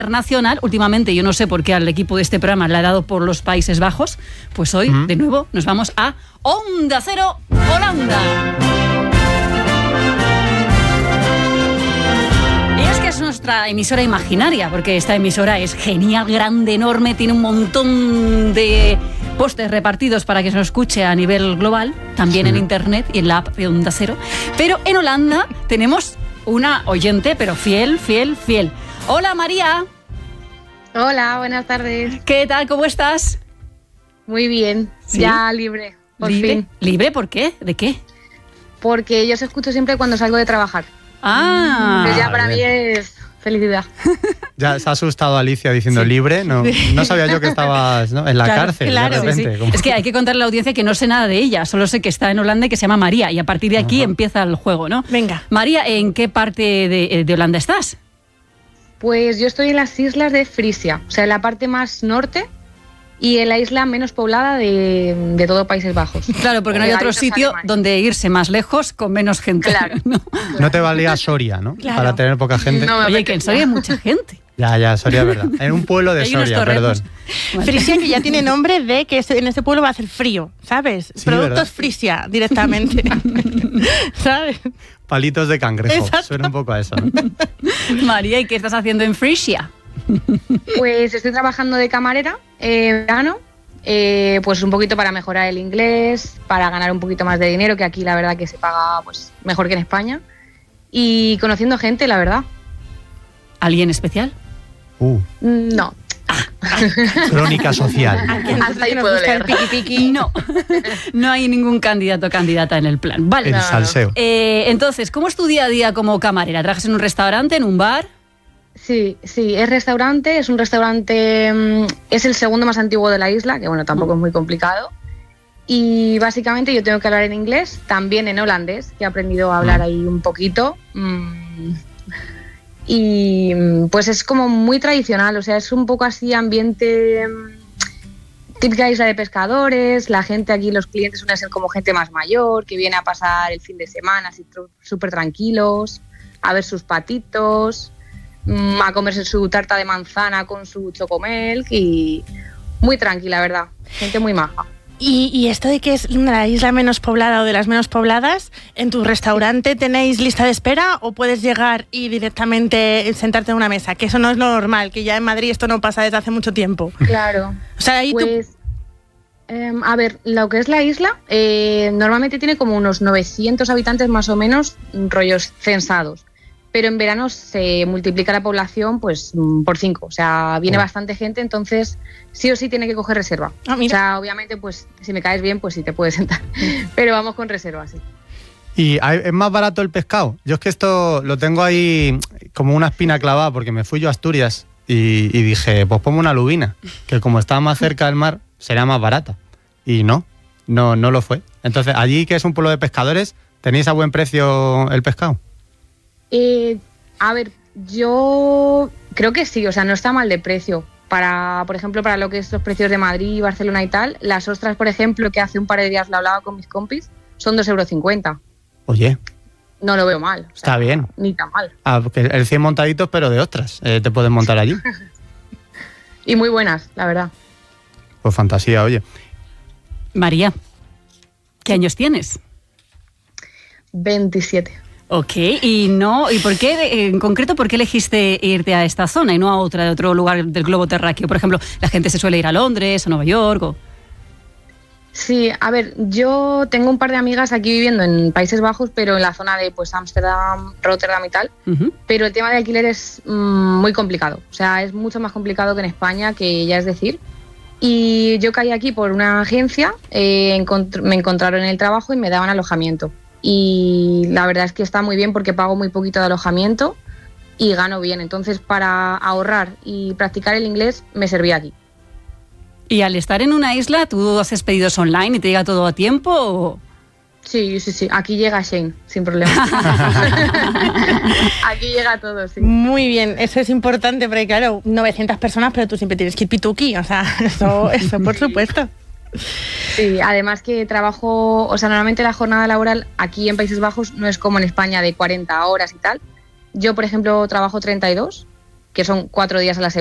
internacional. Últimamente yo no sé por qué al equipo de este programa le ha dado por los Países Bajos, pues hoy de nuevo nos vamos a Onda Cero, Holanda. Y es que es nuestra emisora imaginaria, porque esta emisora es genial, grande, enorme, tiene un montón de postes repartidos para que se nos escuche a nivel global, también en internet y en la app de Onda Cero. Pero en Holanda tenemos una oyente, pero fiel. Hola, María. Hola, buenas tardes. ¿Qué tal? ¿Cómo estás? Muy bien, ¿sí? Ya libre, por fin. ¿Libre? ¿Por qué? ¿De qué? Porque yo os escucho siempre cuando salgo de trabajar. Pues ya para mí es felicidad. Ya se ha asustado Alicia diciendo libre. No sabía yo que estabas, ¿no?, en la cárcel. Claro, de repente. sí. Es que hay que contarle a la audiencia que no sé nada de ella. Solo sé que está en Holanda y que se llama María. Y a partir de aquí empieza el juego, ¿no? Venga. María, ¿en qué parte de Holanda estás? Pues yo estoy en las islas de Frisia, o sea, en la parte más norte y en la isla menos poblada de todo Países Bajos. Claro, porque no hay otro sitio donde irse más lejos con menos gente. Claro. No te valía Soria, ¿no? Claro. Para tener poca gente. No, oye, que en Soria hay mucha gente. Ya, Soria, verdad. En un pueblo de Hay unos Soria, torrenos. perdón. Frisia, que ya tiene nombre de que en ese pueblo va a hacer frío, ¿sabes? Sí, Productos ¿verdad? Frisia directamente. ¿Sabes? Palitos de cangrejo. Exacto. Suena un poco a eso, ¿no? María, ¿y qué estás haciendo en Frisia? Pues estoy trabajando de camarera en verano, pues un poquito para mejorar el inglés, para ganar un poquito más de dinero, que aquí la verdad que se paga pues mejor que en España, y conociendo gente, la verdad. ¿Alguien especial? No. Crónica social. Hasta ahí puedo leer. No hay ningún candidato o candidata en el plan. Vale. El salseo. Entonces, ¿cómo es tu día a día como camarera? ¿Trabajas en un restaurante, en un bar? Sí, es restaurante, es un restaurante, es el segundo más antiguo de la isla, que bueno, tampoco es muy complicado. Y básicamente yo tengo que hablar en inglés, también en holandés, que he aprendido a hablar ahí un poquito. Y pues es como muy tradicional, o sea, es un poco así ambiente, típica isla de pescadores, la gente aquí, los clientes suelen ser como gente más mayor, que viene a pasar el fin de semana así súper tranquilos, a ver sus patitos, a comerse su tarta de manzana con su chocomilk y muy tranquila, verdad, gente muy maja. Y esto de que es la isla menos poblada o de las menos pobladas, ¿en tu restaurante tenéis lista de espera o puedes llegar y directamente sentarte en una mesa? Que eso no es lo normal, que ya en Madrid esto no pasa desde hace mucho tiempo. Claro. O sea, ahí pues, a ver, lo que es la isla, normalmente tiene como unos 900 habitantes más o menos, rollos censados. Pero en verano se multiplica la población pues por 5, o sea, viene bastante gente, entonces sí o sí tiene que coger reserva. O sea, obviamente, pues si me caes bien, pues sí te puedes sentar, pero vamos con reserva, sí. ¿Y es más barato el pescado? Yo es que esto lo tengo ahí como una espina clavada, porque me fui yo a Asturias y dije, pues pongo una lubina, que como está más cerca del mar, será más barata. Y no lo fue. Entonces, allí, que es un pueblo de pescadores, ¿tenéis a buen precio el pescado? A ver, yo creo que sí, o sea, no está mal de precio. Por ejemplo, para lo que es los precios de Madrid, Barcelona y tal, las ostras, por ejemplo, que hace un par de días lo hablaba con mis compis, son 2,50 €. Oye. No lo veo mal. Está bien. Ni tan mal. Porque el 100 montaditos, pero de ostras, te puedes montar allí. Y muy buenas, la verdad. Pues fantasía, oye. María, ¿qué años tienes? 27. Ok, ¿y por qué, en concreto, por qué elegiste irte a esta zona y no a otro lugar del globo terráqueo? Por ejemplo, la gente se suele ir a Londres, a Nueva York o... Sí, a ver, yo tengo un par de amigas aquí viviendo en Países Bajos, pero en la zona de pues Ámsterdam, Rotterdam y tal, pero el tema de alquiler es muy complicado, o sea, es mucho más complicado que en España, que ya es decir. Y yo caí aquí por una agencia, me encontraron en el trabajo y me daban alojamiento. Y la verdad es que está muy bien porque pago muy poquito de alojamiento y gano bien. Entonces, para ahorrar y practicar el inglés, me servía aquí. ¿Y al estar en una isla, tú haces pedidos online y te llega todo a tiempo o...? Sí. Aquí llega Shane, sin problema. Aquí llega todo, sí. Muy bien, eso es importante porque, claro, 900 personas, pero tú siempre tienes que ir pituqui, o sea, eso por supuesto. Sí, además que trabajo, o sea, normalmente la jornada laboral aquí en Países Bajos no es como en España de 40 horas y tal. Yo, por ejemplo, trabajo 32 que son 4 días a la semana.